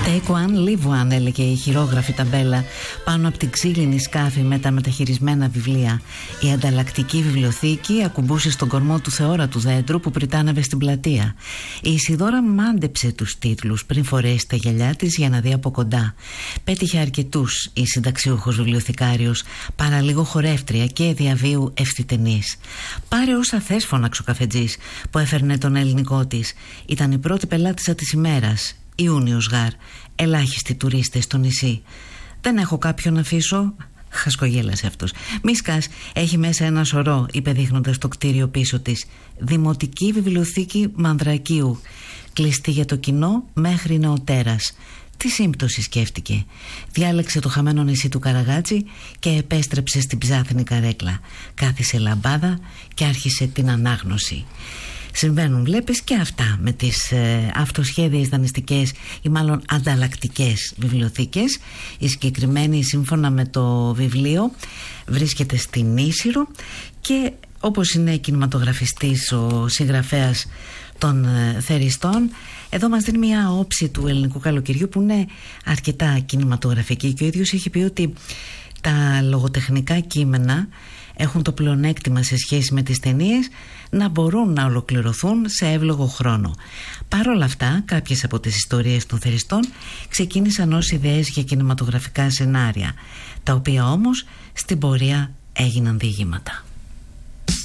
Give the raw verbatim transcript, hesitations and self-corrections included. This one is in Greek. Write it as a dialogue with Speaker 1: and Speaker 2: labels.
Speaker 1: Take one, live one, έλεγε η χειρόγραφη ταμπέλα πάνω από την ξύλινη σκάφη με τα μεταχειρισμένα βιβλία. Η ανταλλακτική βιβλιοθήκη ακουμπούσε στον κορμό του θεόρατου δέντρου που πριτάνευε στην πλατεία. Η Ισιδώρα μάντεψε τους τίτλους πριν φορέσει τα γυαλιά της για να δει από κοντά. Πέτυχε αρκετούς η συνταξιούχος βιβλιοθηκάριος, παραλίγο χορεύτρια και διαβίου ευθυτενής. «Πάρε όσα θες», φώναξε ο καφετζής που έφερνε τον ελληνικό της. Ήταν η πρώτη πελάτησα της ημέρας. Ιούνιος γάρ, ελάχιστοι τουρίστες στο νησί. «Δεν έχω κάποιον να αφήσω», χασκογέλασε αυτός. «Μη σκάς, έχει μέσα ένα σωρό», είπε δείχνοντας το κτίριο πίσω της. «Δημοτική βιβλιοθήκη Μανδρακίου, κλειστή για το κοινό μέχρι νεοτέρας». Τι σύμπτωση, σκέφτηκε. Διάλεξε το χαμένο νησί του Καραγάτσι και επέστρεψε στην ψάθινη καρέκλα. Κάθισε λαμπάδα και άρχισε την ανάγνωση. Συμβαίνουν, βλέπεις, και αυτά με τις ε, αυτοσχέδιες δανειστικές ή μάλλον ανταλλακτικές βιβλιοθήκες. Η συγκεκριμένη, σύμφωνα με το βιβλίο, βρίσκεται στην Ίσυρο και όπως είναι κινηματογραφιστής ο συγγραφέας των ε, Θεριστών, εδώ μας δίνει μια όψη του ελληνικού καλοκαιριού που είναι αρκετά κινηματογραφική και ο ίδιος έχει πει ότι τα λογοτεχνικά κείμενα έχουν το πλεονέκτημα σε σχέση με τις ταινίες να μπορούν να ολοκληρωθούν σε εύλογο χρόνο. Παρ' όλα αυτά, κάποιες από τις ιστορίες των Θεριστών ξεκίνησαν ως ιδέες για κινηματογραφικά σενάρια, τα οποία όμως στην πορεία έγιναν διηγήματα.